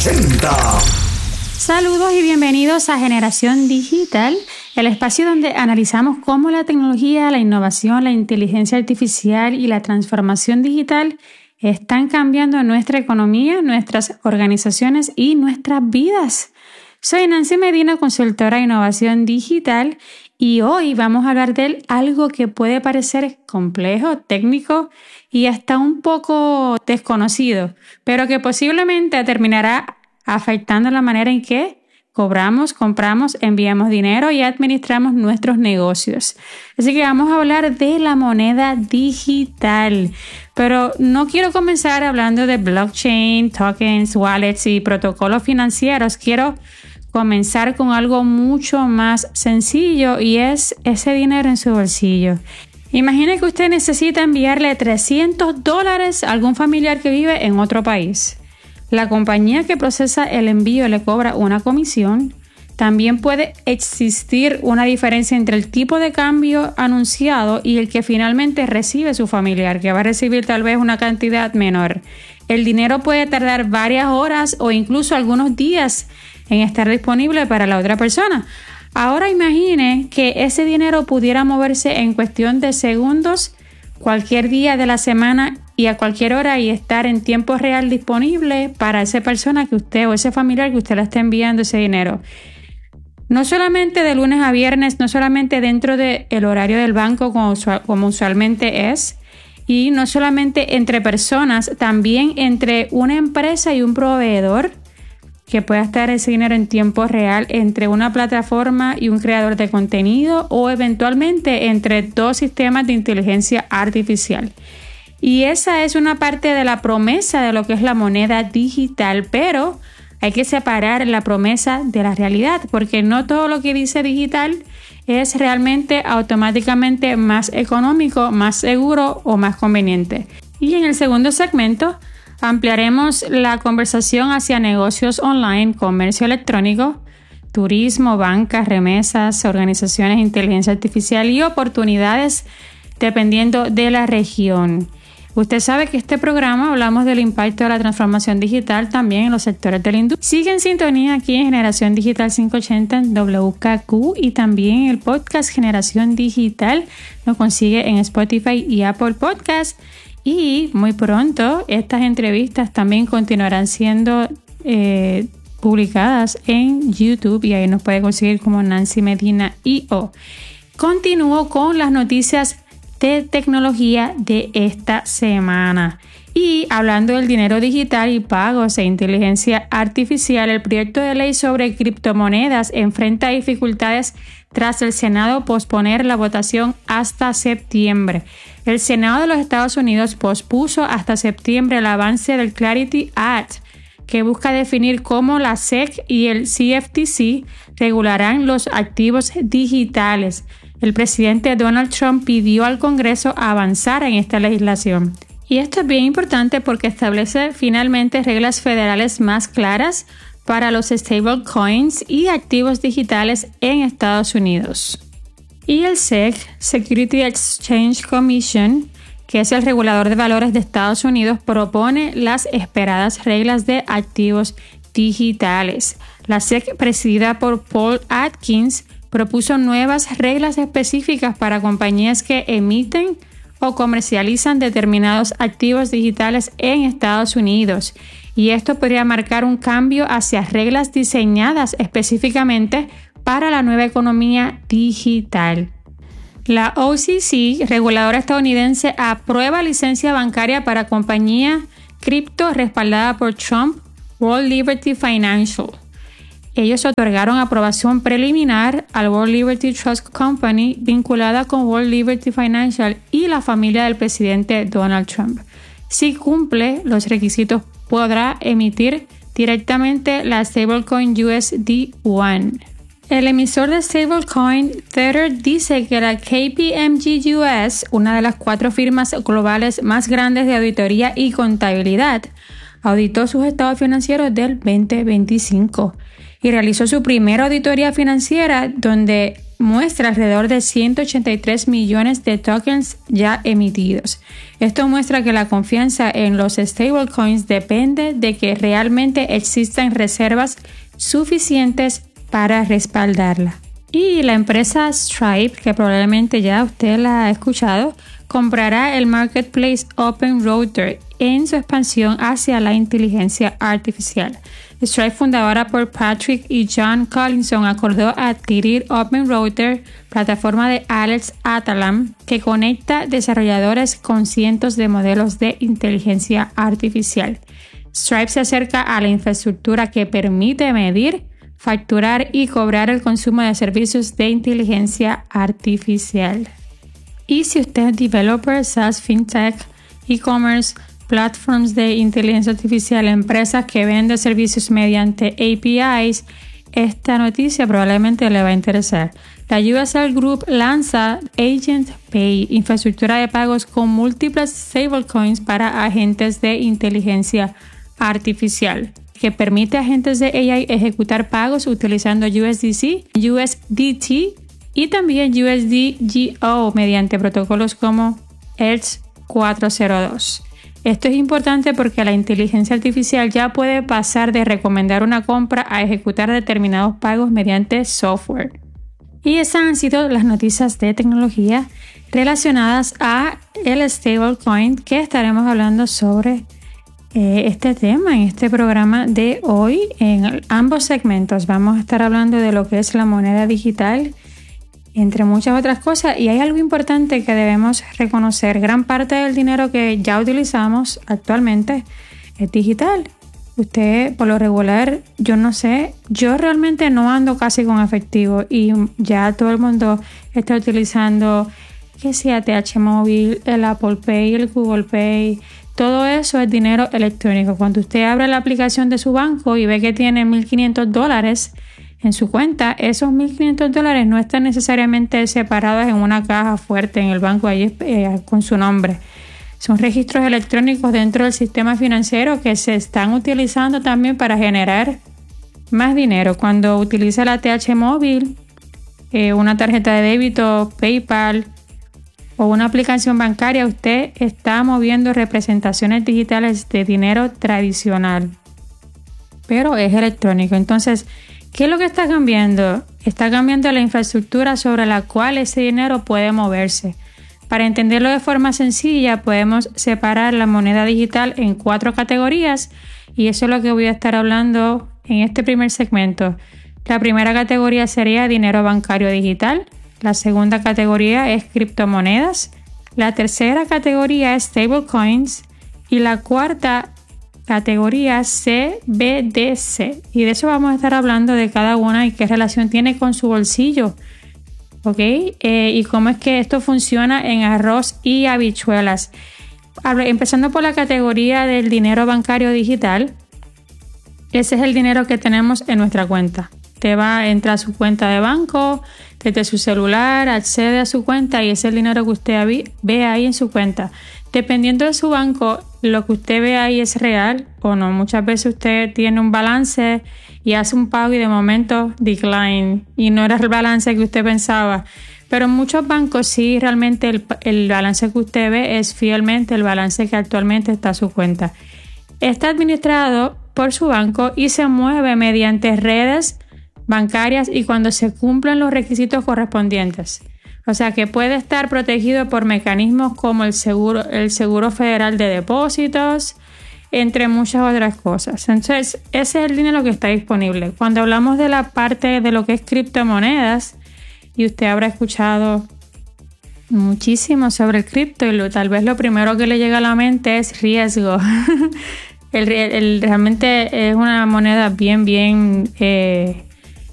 presenta. Saludos y bienvenidos a Generación Digital, el espacio donde analizamos cómo la tecnología, la innovación, la inteligencia artificial y la transformación digital están cambiando nuestra economía, nuestras organizaciones y nuestras vidas. Soy Nancy Medina, consultora de innovación digital, y hoy vamos a hablar de algo que puede parecer complejo, técnico y hasta un poco desconocido, pero que posiblemente terminará afectando la manera en que cobramos, compramos, enviamos dinero y administramos nuestros negocios. Así que vamos a hablar de la moneda digital. Pero no quiero comenzar hablando de blockchain, tokens, wallets y protocolos financieros. Quiero comenzar con algo mucho más sencillo y es ese dinero en su bolsillo. Imagine que usted necesita enviarle $300 a algún familiar que vive en otro país. La compañía que procesa el envío le cobra una comisión. También puede existir una diferencia entre el tipo de cambio anunciado y el que finalmente recibe su familiar, que va a recibir tal vez una cantidad menor. El dinero puede tardar varias horas o incluso algunos días en estar disponible para la otra persona. Ahora imagine que ese dinero pudiera moverse en cuestión de segundos cualquier día de la semana y a cualquier hora y estar en tiempo real disponible para esa persona que usted o ese familiar que usted le está enviando ese dinero. No solamente de lunes a viernes, no solamente dentro del horario del banco como usualmente es, y no solamente entre personas, también entre una empresa y un proveedor, que pueda estar ese dinero en tiempo real entre una plataforma y un creador de contenido o eventualmente entre dos sistemas de inteligencia artificial. Y esa es una parte de la promesa de lo que es la moneda digital, pero hay que separar la promesa de la realidad, porque no todo lo que dice digital es realmente automáticamente más económico, más seguro o más conveniente. Y en el segundo segmento ampliaremos la conversación hacia negocios online, comercio electrónico, turismo, bancas, remesas, organizaciones de inteligencia artificial y oportunidades dependiendo de la región. Usted sabe que este programa hablamos del impacto de la transformación digital también en los sectores de la industria. Sigue en sintonía aquí en Generación Digital 580 en WKQ y también en el podcast Generación Digital. Nos consigue en Spotify y Apple Podcast. Y muy pronto estas entrevistas también continuarán siendo publicadas en YouTube y ahí nos puede conseguir como Nancy Medina IO. Continúo con las noticias de tecnología de esta semana. Y hablando del dinero digital y pagos e inteligencia artificial, el proyecto de ley sobre criptomonedas enfrenta dificultades tras el Senado posponer la votación hasta septiembre. El Senado de los Estados Unidos pospuso hasta septiembre el avance del Clarity Act, que busca definir cómo la SEC y el CFTC regularán los activos digitales. El presidente Donald Trump pidió al Congreso avanzar en esta legislación. Y esto es bien importante porque establece finalmente reglas federales más claras para los stablecoins y activos digitales en Estados Unidos. Y el SEC, Security Exchange Commission, que es el regulador de valores de Estados Unidos, propone las esperadas reglas de activos digitales. La SEC, presidida por Paul Atkins, propuso nuevas reglas específicas para compañías que emiten o comercializan determinados activos digitales en Estados Unidos. Y esto podría marcar un cambio hacia reglas diseñadas específicamente para la nueva economía digital. La OCC, reguladora estadounidense, aprueba licencia bancaria para compañía cripto respaldada por Trump, World Liberty Financial. Ellos otorgaron aprobación preliminar al World Liberty Trust Company vinculada con World Liberty Financial y la familia del presidente Donald Trump. Si cumple los requisitos, podrá emitir directamente la stablecoin USD1. El emisor de stablecoin Tether dice que la KPMG US, una de las 4 firmas globales más grandes de auditoría y contabilidad, auditó sus estados financieros del 2025 y realizó su primera auditoría financiera donde muestra alrededor de 183 millones de tokens ya emitidos. Esto muestra que la confianza en los stablecoins depende de que realmente existan reservas suficientes para respaldarla. Y la empresa Stripe, que probablemente ya usted la ha escuchado, comprará el marketplace OpenRouter en su expansión hacia la inteligencia artificial. Stripe, fundadora por Patrick y John Collinson, acordó adquirir OpenRouter, plataforma de Alex Atalam, que conecta desarrolladores con cientos de modelos de inteligencia artificial. Stripe se acerca a la infraestructura que permite medir, facturar y cobrar el consumo de servicios de inteligencia artificial. Y si usted es developer, SaaS, FinTech, e-commerce, platforms de inteligencia artificial, empresas que venden servicios mediante APIs, esta noticia probablemente le va a interesar. La USL Group lanza Agent Pay, infraestructura de pagos con múltiples stablecoins para agentes de inteligencia artificial, que permite a agentes de AI ejecutar pagos utilizando USDC, USDT y también USDGO mediante protocolos como ERC-402. Esto es importante porque la inteligencia artificial ya puede pasar de recomendar una compra a ejecutar determinados pagos mediante software. Y esas han sido las noticias de tecnología relacionadas a el stablecoin que estaremos hablando sobre este tema en este programa de hoy. En ambos segmentos vamos a estar hablando de lo que es la moneda digital, entre muchas otras cosas, y hay algo importante que debemos reconocer. Gran parte del dinero que ya utilizamos actualmente es digital. Usted, por lo regular, yo no sé, yo realmente no ando casi con efectivo y ya todo el mundo está utilizando que sea ATH Móvil, el Apple Pay, el Google Pay. Todo eso es dinero electrónico. Cuando usted abre la aplicación de su banco y ve que tiene $1,500 en su cuenta, esos $1,500 no están necesariamente separados en una caja fuerte en el banco ahí con su nombre. Son registros electrónicos dentro del sistema financiero que se están utilizando también para generar más dinero. Cuando utiliza la ATH Móvil, una tarjeta de débito, PayPal o una aplicación bancaria, usted está moviendo representaciones digitales de dinero tradicional, pero es electrónico. Entonces, ¿qué es lo que está cambiando? Está cambiando la infraestructura sobre la cual ese dinero puede moverse. Para entenderlo de forma sencilla, podemos separar la moneda digital en 4 categorías y eso es lo que voy a estar hablando en este primer segmento. La primera categoría sería dinero bancario digital. La segunda categoría es criptomonedas. La tercera categoría es stablecoins. Y la cuarta categoría CBDC. Y de eso vamos a estar hablando de cada una y qué relación tiene con su bolsillo. ¿Ok? Y cómo es que esto funciona en arroz y habichuelas. Empezando por la categoría del dinero bancario digital. Ese es el dinero que tenemos en nuestra cuenta. Usted va a entrar a su cuenta de banco, desde su celular, accede a su cuenta y ese es el dinero que usted ve ahí en su cuenta. Dependiendo de su banco, lo que usted ve ahí es real o no. Muchas veces usted tiene un balance y hace un pago y de momento decline y no era el balance que usted pensaba. Pero en muchos bancos sí, realmente el balance que usted ve es fielmente el balance que actualmente está en su cuenta. Está administrado por su banco y se mueve mediante redes bancarias y cuando se cumplen los requisitos correspondientes. O sea que puede estar protegido por mecanismos como el Seguro Federal de Depósitos, entre muchas otras cosas. Entonces, ese es el dinero que está disponible. Cuando hablamos de la parte de lo que es criptomonedas, y usted habrá escuchado muchísimo sobre el cripto y tal vez lo primero que le llega a la mente es riesgo. Realmente es una moneda bien